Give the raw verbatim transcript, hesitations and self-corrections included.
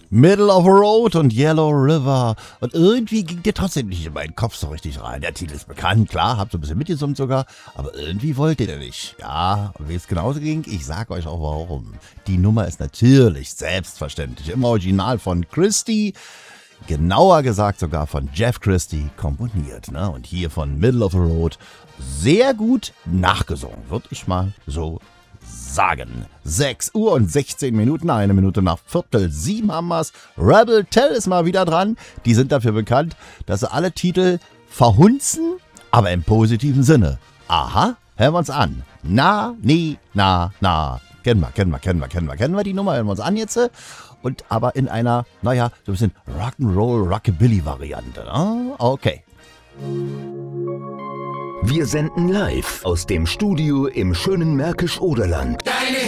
Middle of the Road und Yellow River. Und irgendwie ging der trotzdem nicht in meinen Kopf so richtig rein. Der Titel ist bekannt, klar, hab so ein bisschen mitgesummt sogar, aber irgendwie wollte der nicht. Ja, und wie es genauso ging, ich sag euch auch warum. Die Nummer ist natürlich selbstverständlich im Original von Christie, genauer gesagt sogar von Jeff Christie komponiert. Ne? Und hier von Middle of the Road sehr gut nachgesungen, würde ich mal so sagen. sechs Uhr und sechzehn Minuten, eine Minute nach Viertel sieben haben wir's. Rebel Tell ist mal wieder dran. Die sind dafür bekannt, dass sie alle Titel verhunzen, aber im positiven Sinne. Aha, hören wir uns an. Na, nee, na, na. Kennen wir, kennen wir, kennen wir, kennen wir, kennen wir die Nummer, hören wir uns an jetzt. Und aber in einer, naja, so ein bisschen Rock'n'Roll, Rockabilly-Variante. Ne? Okay. Wir senden live aus dem Studio im schönen Märkisch-Oderland. Deine